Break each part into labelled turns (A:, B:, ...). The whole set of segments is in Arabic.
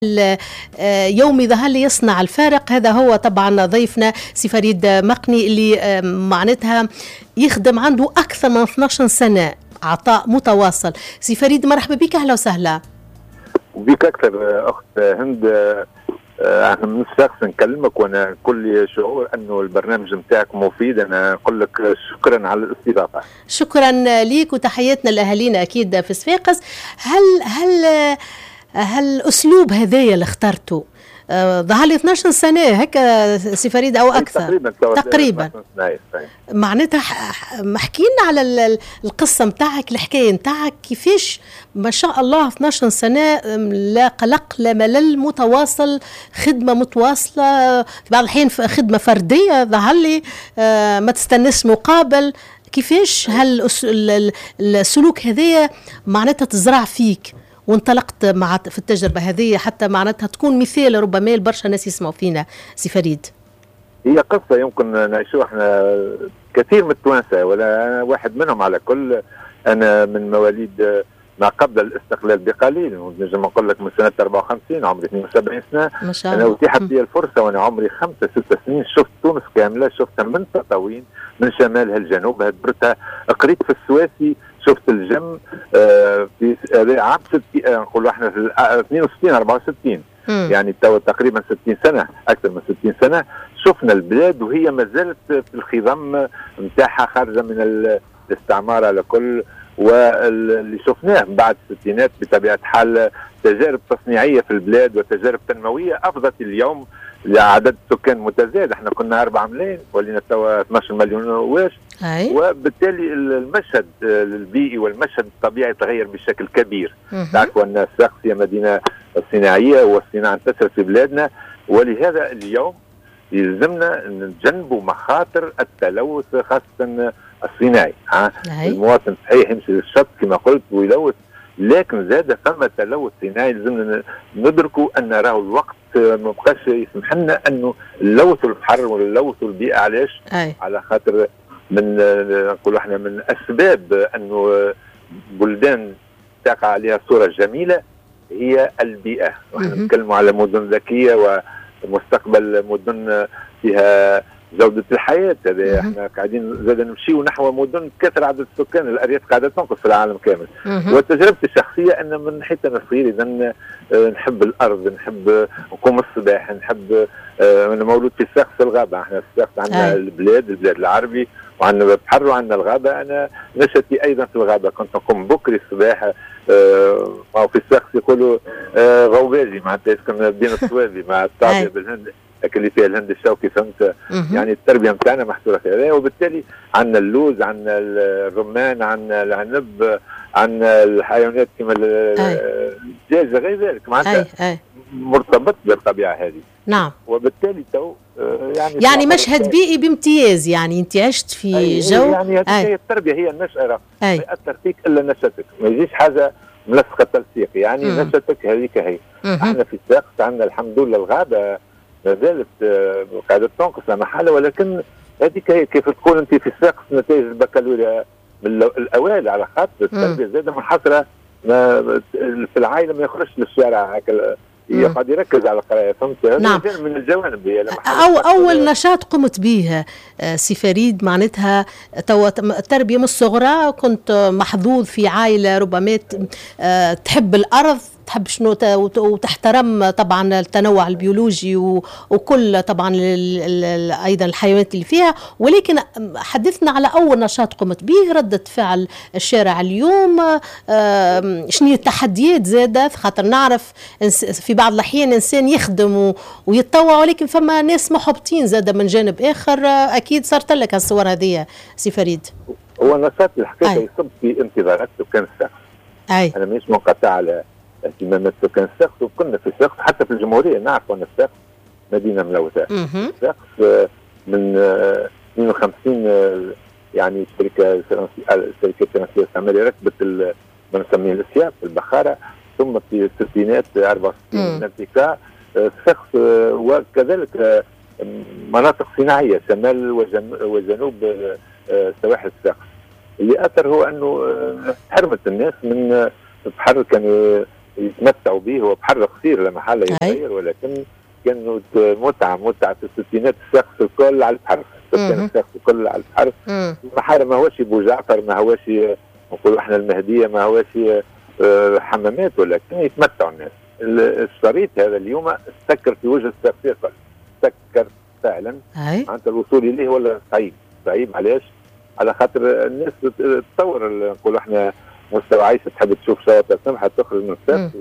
A: يومي ظهر لي يصنع الفارق. هذا هو طبعا ضيفنا سي فريد مقني اللي معناتها يخدم عنده أكثر من 12 سنة عطاء متواصل. سي فريد مرحبا بك، أهلا وسهلا
B: بك أكثر أخت هند. أنا من الشخص نكلمك وأنا كل شعور أنه البرنامج متاعك مفيد. أنا أقول لك شكرا على الاستضافة.
A: شكرا ليك وتحياتنا لأهالينا أكيد في صفاقس. هل الأسلوب هذايا اللي اخترته ظهر لي 12 سنة هكا سي فريد أو أكثر تقريبا. معناتها احكي لنا على القصة متاعك، الحكاية متاعك، كيفاش ما شاء الله 12 سنة لا قلق لا ملل، متواصل، خدمة متواصلة، بعض الحين خدمة فردية ظهر لي ما تستنس مقابل. كيفاش السلوك هذايا معناتها تزرع فيك وانطلقت مع في التجربة هذه حتى معناتها تكون مثال ربما لبرشا ناس يسمعوا فينا سي فريد؟
B: هي قصة يمكن نعيشوها احنا كثير من التوانسة ولا أنا واحد منهم على كل. أنا من مواليد ما قبل الاستقلال بقليل، نجم نقول لك من سنة 54، عمري 72 سنة.
A: ما شاء الله.
B: أنا أتيحت لي الفرصة وأنا عمري 5-6 سنين، شفت تونس كاملة، شفتها من تطاوين، من شمالها لجنوبها، دبرتها، قريت في السواسي، شفت الجم في عام نقولوا احنا في 62 64 يعني تقريبا 60 سنة، أكثر من 60 سنة. شفنا البلاد وهي ما زالت في الخضم نتاعها خارجة من الاستعمار على كل. واللي شفناه بعد الستينات بطبيعة حال تجارب تصنيعية في البلاد وتجارب تنموية أفضت اليوم لعدد سكان متزايد. احنا كنا 4 ملايين ولينا توا 12 مليون واش، وبالتالي المشهد البيئي والمشهد الطبيعي تغير بشكل كبير. تعرفوا أن صفاقس هي مدينة صناعية والصناعة انتشرت في بلادنا، ولهذا اليوم يلزمنا نتجنبوا مخاطر التلوث خاصة الصناعي. المواطن صحيح يمشي للشط كما قلت ويلوث، لكن زاد فما تلوث صناعي لازمنا ندركوا أن راهو الوقت ما بقاش يسمح لنا انه نلوثوا البحر ونلوثوا البيئه. علاش؟ على خاطر من نقولوا احنا من اسباب انه بلدان تقع عليها صوره جميله هي البيئه. ونحن نتكلموا على مدن ذكيه ومستقبل مدن فيها جودة الحياة. هذا احنا قاعدين زاد نمشيو نحو مدن كثر عدد السكان، الأرياف قاعدة تنقص في العالم كامل. وتجربتي الشخصية أن من حيث أنا صغير إذا نحب الأرض، نحب نقوم الصباح، نحب أنا مولود في صفاقس في الغابة. احنا في صفاقس عندنا البلاد العربي وعندنا البحر وعندنا الغابة. أنا نشأتي أيضا في الغابة، كنت نقوم بكري الصباح. في صفاقس يقولوا غوباجي معناتها يسكن بين الصوابي مع التعبية بالهند اللي فيها الهند الشوكي، فهمت؟ يعني التربيه نتاعنا محصوره في هذا. وبالتالي عندنا اللوز، عندنا الرمان، عندنا العنب، عندنا الحيوانات كما الدجاج غير ذلك، معناتها مرتبط بالطبيعه هذه.
A: نعم.
B: وبالتالي تو
A: يعني مشهد بيئي بامتياز. يعني انت عشت في جو
B: يعني هي التربيه، هي النشأة ما يأثر فيك الا نشأتك، ما يجيش حاجه ملصقه تلصيق. يعني نشأتك هذيك هي. احنا في ساقس عندنا الحمد لله الغابه ما زالت قاعدة تنقص لا محالة، ولكن هذيك هي كيف تقول أنت في صفاقس نتائج البكالوريا من الأوائل، على خاطر التربية زادة منحصرة في العائلة، ما يخرجش للشارع هكا يقعد يركز على القرايه. فهمت؟
A: نعم.
B: من الجوانب
A: اول نشاط قمت به سي فريد معناتها التربيه من الصغرى. كنت محظوظ في عائله ربما تحب الارض، تحب شنو وتحترم طبعا التنوع البيولوجي وكل طبعا ايضا الحيوانات اللي فيها. ولكن حدثنا على اول نشاط قمت به، ردة فعل الشارع اليوم، شنو التحديات زادة؟ خاطر نعرف في بعض الاحيان انسان يخدم ويتطوع، ولكن فما ناس محبطين زادة من جانب اخر. اكيد صارت لك هالصور هذه سي فريد.
B: هو نشاط الحقيقه يصب في انتظارات سكان الساقس. انا مش منقطع على اهتمامات سكان الساقس، وكنا في الساقس حتى في الجمهوريه نعرف ان الساقس مدينه ملوثه. الساقس من 52 يعني الشركه الفرنسيه الاستعماريه ركبت ما نسميه الاسياف البخاره، ثم في الستينات 64 الانتكاء الساقس، وكذلك مناطق صناعيه شمال وجنوب سواحل الساقس. اللي اثر هو انه حرمت الناس من البحر. كانوا يتمتعوا به. هو بحر قصير لا محاله يتغير، ولكن كانت متعه في الستينات. السقف الكل على البحر، السقف الكل على البحر. المحاره ما هوش بو جعفر، ما هوش نقولوا احنا المهديه، ما هوش حمامات، ولكن يتمتعوا الناس. الشريط هذا اليوم سكر في وجه السقف الكل، سكر فعلا. معناتها الوصول اليه ولا صعيب. علاش؟ على خاطر الناس تتصور نقولوا احنا مستوى عيشه، تحب تشوف شواطئ سمحه تخرج من السقف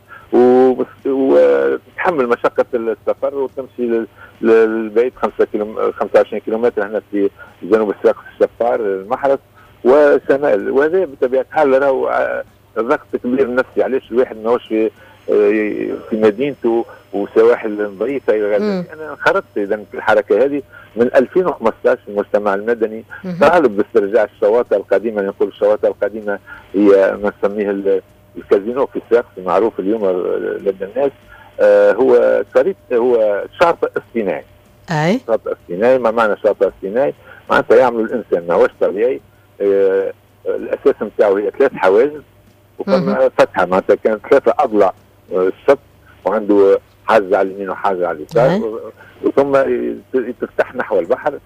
B: وتتحمل مشقه السفر وتمشي للبعيد 25 كيلومتر هنا في جنوب الساقف الشفار المحرس وشمال. وهذا بطبيعه الحال راهو ضغط كبير نفسي. علاش الواحد ماهوش في مدينته وسواحل ضعيفه الى غير ذلك. انا خرجت اذا في الحركه هذه من 2015 المجتمع المدني طالب باسترجاع الشواطئ القديمه. نقول الشواطئ القديمه هي ما نسميه الكازينو في الساقس، معروف اليوم لدى الناس. هو شريط، هو شاطئ اصطناعي. شاطئ اصطناعي. ما معنى شاطئ اصطناعي؟ معناتها يعمل الانسان ما هوش طبيعي. الاساس نتاعو هي 3 حواجز وفما فتحه، معناتها كانت 3 اضلاع الشط، وعنده حاجه على اليمين وحاجه على اليسار، ثم تفتح نحو البحر.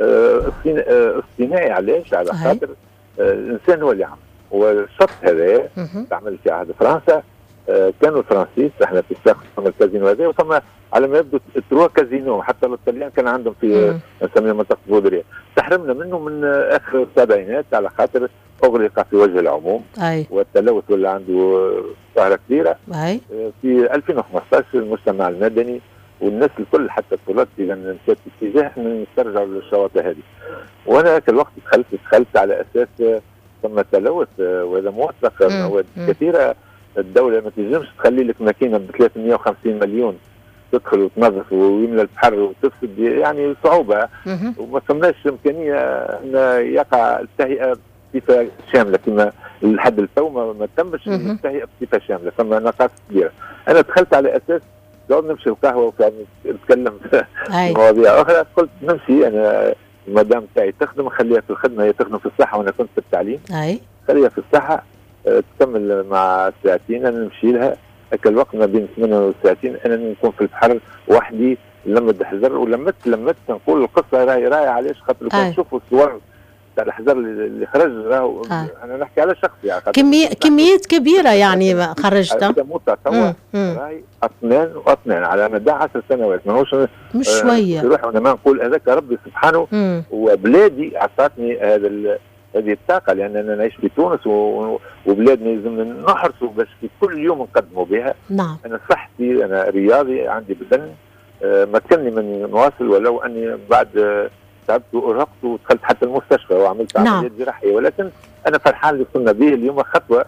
B: اصطناعي. علاش؟ على خاطر الانسان هو اللي عمل. والشط هذا تعمل في عهد فرنسا. كانوا الفرنسيس، احنا في الساقس ثم الكازينو هذا، وثم على ما يبدو 3 كازينو. حتى الطليان كان عندهم في نسميها منطقه بودريه. تحرمنا منه من اخر السبعينات على خاطر اغلق في وجه العموم. والتلوث ولا عنده ظاهره كبيره. في 2015 المجتمع المدني والناس الكل حتى الطلاب اذا مشات في اتجاه ان نسترجعوا للشواطئ هذه. وانا ذاك الوقت دخلت على اساس ثم تلوث وهذا موثق مواد كثيره. الدوله ما تنجمش تخلي لك ماكينه ب 350 مليون تدخل وتنظف ويملى البحر وتفسد، يعني صعوبه. وما فماش امكانيه ان يقع التهيئه بصفه شامله كما لحد التو ما تمش التهيئه بصفه شامله، ثم نقاص كبيره. انا دخلت على اساس نقعد نمشي القهوه ونتكلم في مواضيع اخرى. قلت نمشي انا المدام تاعي تخدم، خليها في الخدمه، هي تخدم في الصحه وانا كنت في التعليم. خليها في الصحه تكمل مع ساعتين، انا نمشي لها. هكا الوقت ما بين 8 وساعتين انا نكون في البحر وحدي، لمت حجر ولمت نقول القصه راهي علاش؟ خاطر كان نشوفوا الصور تاع الحجر اللي خرج راهو. انا نحكي على شخصي يعني
A: كميات كبيره يعني خرجتها.
B: متصور راهي اطنان على مدى 10 سنوات، ماهوش
A: مش شويه.
B: روح انا ما نقول هذاك ربي سبحانه وبلادي اعطتني هذه الطاقه، لان انا نعيش في تونس وبلادنا لازمنا نحرصوا باش في كل يوم نقدموا بها. انا صحتي، انا رياضي، عندي بدن ما تكلني من نواصل، ولو اني بعد تعبت وارهقت ودخلت حتى المستشفى وعملت عمليات جراحيه، ولكن انا فرحان اللي وصلنا به اليوم. خطوه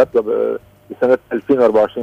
B: بسنه 2024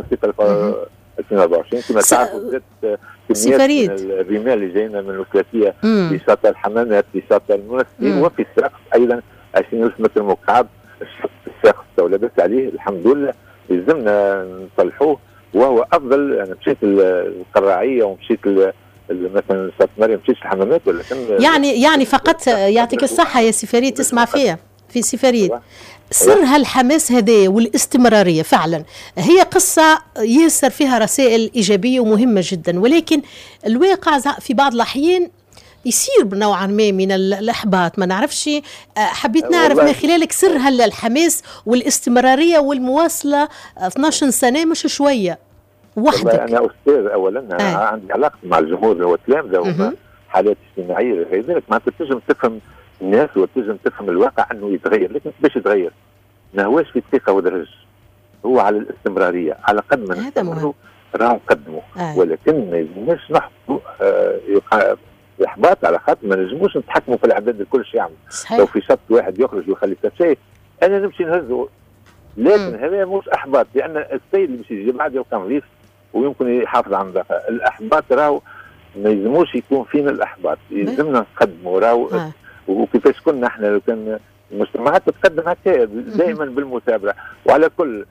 B: 2024 كما تعرفوا زادت كميات من الرمال اللي جاينا من الوكلاتيه في شاطئ الحمامات، في شاطئ المنسي، وفي الساقس ايضا 20,000 متر مكعب. الساقس لبس عليه الحمد لله، لازمنا نصلحوه وهو افضل. انا مشيت القراعيه ومشيت مثلا شاطئ مريم، مشيت الحمامات، ولكن
A: يعني فقط يعطيك الصحه يا سي فريد تسمع فيها في سي فريد. سر هالحماس هذا والاستمراريه فعلا هي قصه ياسر فيها رسائل ايجابيه ومهمه جدا، ولكن الواقع في بعض الاحيان يصير نوعا ما من الاحباط. ما نعرفش، حبيت نعرف من خلالك سر الحماس والاستمراريه والمواصله. 12 سنه مش شويه وحدك.
B: انا استاذ اولا، عندي علاقه مع الجمهور والتلامذه وحالات اجتماعيه غير ذلك. ما تنجم تفهم الناس وتنجم تفهم الواقع انه يتغير، لكن باش يتغير ما هواش في الثقه والدرج، هو على الاستمراريه. على قد ما نستمروا راهو نقدموا، ولكن ما يلزمناش نحطوا احباط على خاطر ما نجموش نتحكموا في العدد الكل شيء يعمل. لو في شط واحد يخرج ويخلي شيء انا نمشي نهزه، لكن هذا مش احباط، لان السيد اللي باش يجي بعد يلقى نظيف ويمكن يحافظ على النظافه. الاحباط راهو ما يلزموش يكون فينا الاحباط، يلزمنا نقدموا راهو. وكيفاش كنا احنا لو كان المجتمعات تتقدم هكا دائما بالمثابره. وعلى كل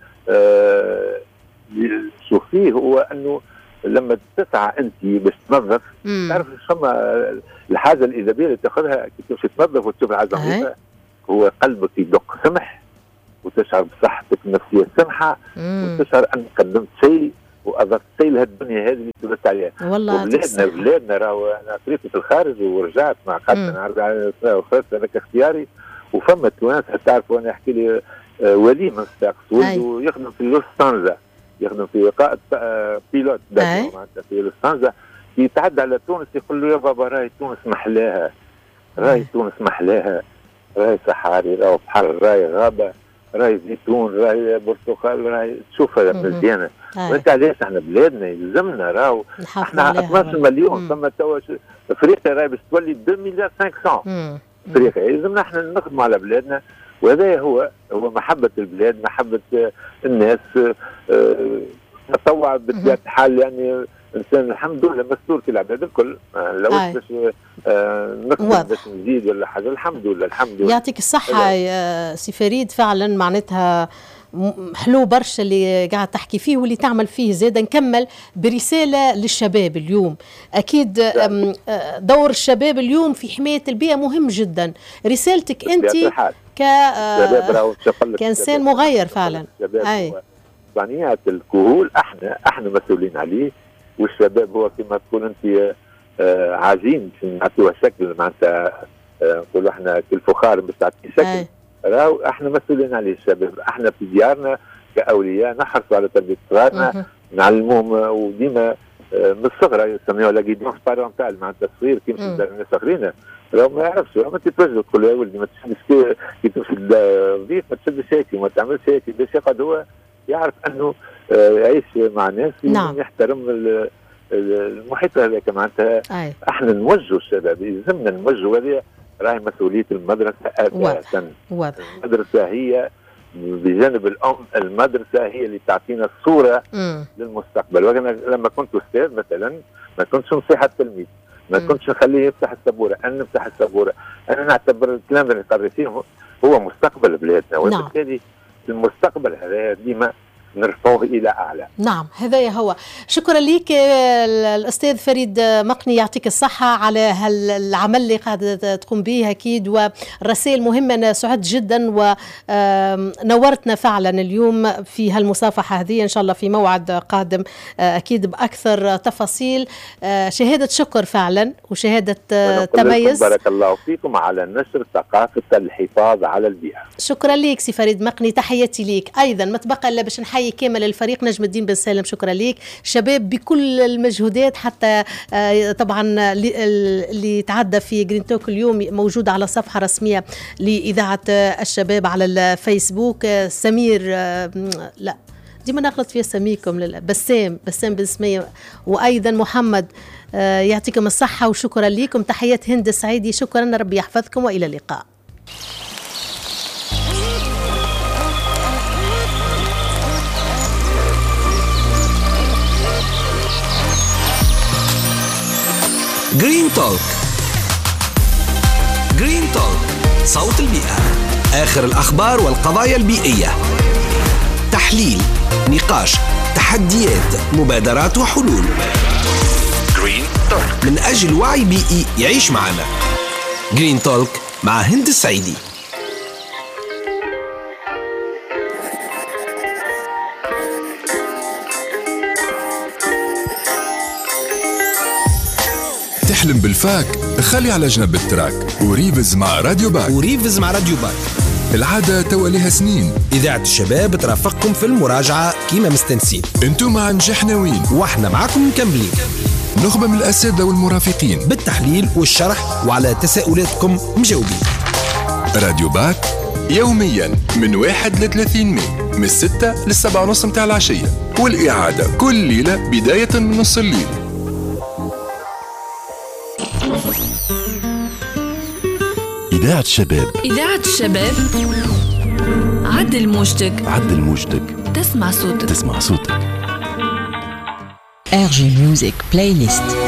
B: شوف فيه هو انه لما تسعى انت باش تنظف تعرف فما الحاجه الايجابيه اللي تاخذها كيفاش تنظف وتشوف الحاجه نظيفه، هو قلبك يدق سمح وتشعر بصحتك النفسيه السمحه، وتشعر انك قدمت شيء واضفت شيء لهالدنيا هذه اللي تولدت عليها.
A: والله
B: بلادنا راهو انا قريت في الخارج ورجعت مع خاطر نعرف وخرجت هذاك اختياري، وفما توانس تعرفوا انا احكي لي ولي من صفاقس ولده يخدم في لوستانزا، يخدم في قائد بيلوت معناتها في لوستانزا، يتعدى على تونس يقول له يا بابا راهي تونس محلاها، راهي تونس محلاها، راهي صحاري، راهي بحر، راهي غابه، راهي زيتون، راهي برتقال، راهي تشوفها مزيانه. وانت علاش احنا بلادنا يلزمنا راهو احنا 12 مليون، ثم توا افريقيا راهي باش تولي 2 مليار 500 افريقيا، يلزمنا احنا نخدموا على بلادنا، وهذا هو محبه البلاد، محبه الناس، تطوع بطبيعه الحال. يعني انسان الحمد لله مستور في العباد الكل، لو باش نقدر باش نزيد ولا حاجه، الحمد لله الحمد لله.
A: يعطيك الصحه يا سي فريد، فعلا معناتها حلو برشا اللي قاعد تحكي فيه واللي تعمل فيه. زيادة نكمل برسالة للشباب اليوم. أكيد دور الشباب اليوم في حماية البيئة مهم جدا. رسالتك أنت كإنسان مغير فعلا.
B: صنيعة الكهول احنا مسؤولين عليه، والشباب هو كما تقول انت عايزين نعطيوها شكل، معناتها نقولوا احنا كالفخار باش تعطي شكل، راهو احنا مسؤولين عليه الشباب. احنا في ديارنا كاولياء نحرصوا على تربيه صغارنا، نعلموهم، وديما من الصغر يسميوها لا غيدونس بارونتال، معناتها الصغير كي يمشي لدار الناس اخرين راهو ما يعرفش، ما تتوجه تقول له يا ولدي ما تشدش كي تمشي للضيف ما تشدش هيك وما تعملش هيك، باش يقعد هو يعرف انه يعيش مع ناس يحترم المحيط هذاك. معناتها احنا نوجهوا الشباب، يلزمنا نوجهوا، هذه راهي مسؤوليه المدرسه اساسا. المدرسه هي بجانب الام، المدرسه هي اللي تعطينا الصوره للمستقبل. وانا لما كنت استاذ مثلا ما كنتش نصيح التلميذ، ما كنتش نخليه يفتح السبوره، انا نفتح السبوره، انا نعتبر الكلام اللي نقري فيه هو مستقبل بلادنا، وبالتالي المستقبل هذا ديما نرفعه إلى أعلى.
A: نعم هذا هو. شكرا لك الأستاذ فريد مقني، يعطيك الصحة على هالعمل اللي قاعدة تقوم به أكيد، والرسائل مهمة. أنا سعدت جدا ونورتنا فعلا اليوم في هالمصافحة هذه، إن شاء الله في موعد قادم أكيد بأكثر تفاصيل. شهادة شكر فعلا وشهادة تميز.
B: بارك الله فيكم على نشر ثقافة الحفاظ على البيئة.
A: شكرا لك سي فريد مقني، تحياتي ليك. أيضا ما تبقى إلا باش نحيي كامل الفريق، نجم الدين بن سالم شكرا ليك، شباب بكل المجهودات، حتى طبعا اللي تعدى في جرين توك اليوم موجود على صفحة رسمية لإذاعة الشباب على الفيسبوك. سمير لا ديما نغلط فيها سميكم، بسام بن سمية، وأيضا محمد، يعطيكم الصحة وشكرا لكم. تحيات هند السعيدي، شكرا، ربي يحفظكم وإلى اللقاء.
C: جرين توك. جرين توك، صوت البيئة، آخر الأخبار والقضايا البيئية، تحليل، نقاش، تحديات، مبادرات وحلول. جرين توك من أجل وعي بيئي يعيش معنا. جرين توك مع هند السعيدي.
D: تحلم بالفاك؟ خلي على جنب التراك وريفز مع راديو باك. العادة تواليها سنين،
C: إذاعة الشباب ترافقكم في المراجعة كيما مستنسين.
D: انتم مع نجاح ناويين
C: واحنا معكم مكملين.
D: نخبة من الأساتذة والمرافقين
C: بالتحليل والشرح، وعلى تساؤلاتكم مجاوبين.
D: راديو باك يوميا من 1 ل30 ماي، من 6 ل7:30 متاع العشية، والإعادة كل ليلة بداية من نص الليل. إذاعة الشباب.
E: عدل موجتك. تسمع صوتك.
F: RG Music Playlist.